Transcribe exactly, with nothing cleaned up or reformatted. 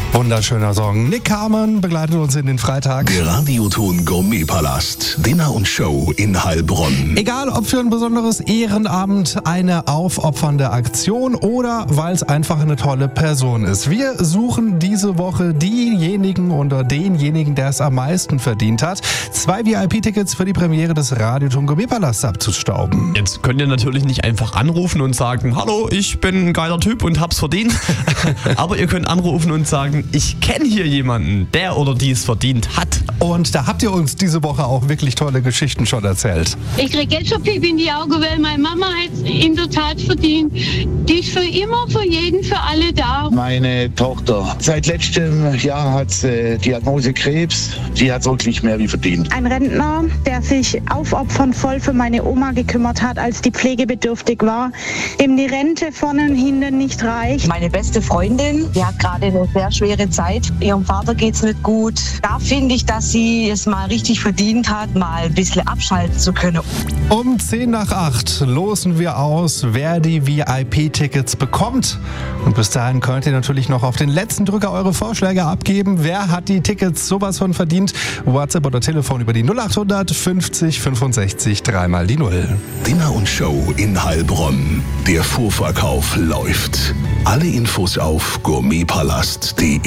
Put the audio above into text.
Wunderschöner Song. Nick Carmen begleitet uns in den Freitag. Der Radioton Gourmet-Palast. Dinner und Show in Heilbronn. Egal ob für ein besonderes Ehrenamt, eine aufopfernde Aktion oder weil es einfach eine tolle Person ist. Wir suchen diese Woche diejenigen oder denjenigen, der es am meisten verdient hat, zwei V I P-Tickets für die Premiere des Radioton Gourmet-Palasts abzustauben. Jetzt könnt ihr natürlich nicht einfach anrufen und sagen, hallo, ich bin ein geiler Typ und hab's verdient. Aber ihr könnt anrufen und sagen, ich kenne hier jemanden, der oder die es verdient hat. Und da habt ihr uns diese Woche auch wirklich tolle Geschichten schon erzählt. Ich kriege jetzt schon Pipi in die Augen, weil meine Mama hat es in der Tat verdient. Die ist für immer, für jeden, für alle da. Meine Tochter. Seit letztem Jahr hat sie Diagnose Krebs. Die hat wirklich mehr wie verdient. Ein Rentner, der sich aufopfernvoll für meine Oma gekümmert hat, als die pflegebedürftig war, dem die Rente vorne und hinten nicht reicht. Meine beste Freundin, die hat gerade eine sehr schwere Zeit. Ihrem Vater geht's nicht gut. Da finde ich, dass sie es mal richtig verdient hat, mal ein bisschen abschalten zu können. Um zehn nach acht losen wir aus, wer die V I P-Tickets bekommt. Und bis dahin könnt ihr natürlich noch auf den letzten Drücker eure Vorschläge abgeben. Wer hat die Tickets sowas von verdient? WhatsApp oder Telefon über die null acht hundert fünfzig fünfundsechzig dreimal die Null. Dinner und Show in Heilbronn. Der Vorverkauf läuft. Alle Infos auf gourmetpalast punkt de.